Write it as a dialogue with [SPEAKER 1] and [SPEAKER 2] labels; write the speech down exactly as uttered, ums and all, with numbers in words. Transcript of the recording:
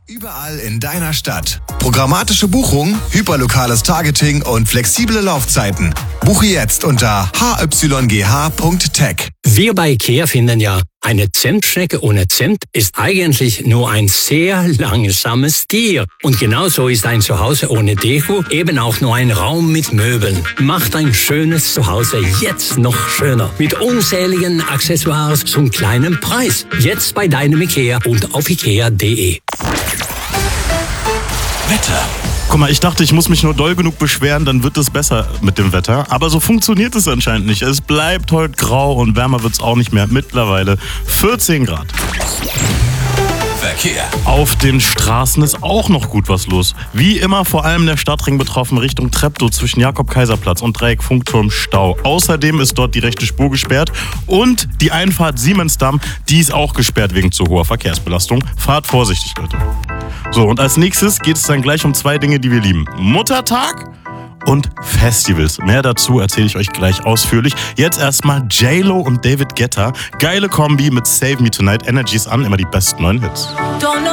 [SPEAKER 1] Überall in deiner Stadt. Programmatische Buchung, hyperlokales Targeting und flexible Laufzeiten. Buche jetzt unter h y g h punkt tech.
[SPEAKER 2] Wir bei IKEA finden ja, eine Zimtschnecke ohne Zimt ist eigentlich nur ein sehr langsames Tier. Und genauso ist ein Zuhause ohne Deko eben auch nur ein Raum mit Möbeln. Macht ein schönes Zuhause jetzt noch schöner. Mit unzähligen Accessoires zum kleinen Preis. Jetzt bei deinem IKEA und auf ikea punkt de.
[SPEAKER 3] Wetter. Guck mal, ich dachte, ich muss mich nur doll genug beschweren, dann wird es besser mit dem Wetter. Aber so funktioniert es anscheinend nicht. Es bleibt heute grau und wärmer wird es auch nicht mehr. Mittlerweile vierzehn Grad.
[SPEAKER 1] Verkehr.
[SPEAKER 3] Auf den Straßen ist auch noch gut was los. Wie immer vor allem der Stadtring betroffen Richtung Treptow zwischen Jakob-Kaiser-Platz und Dreieck Funkturm Stau. Außerdem ist dort die rechte Spur gesperrt und die Einfahrt Siemensdamm, die ist auch gesperrt wegen zu hoher Verkehrsbelastung. Fahrt vorsichtig, Leute. So, und als nächstes geht es dann gleich um zwei Dinge, die wir lieben. Muttertag und Festivals. Mehr dazu erzähle ich euch gleich ausführlich. Jetzt erstmal J-Lo und David Guetta. Geile Kombi mit Save Me Tonight. Energy ist an, immer die besten neuen Hits.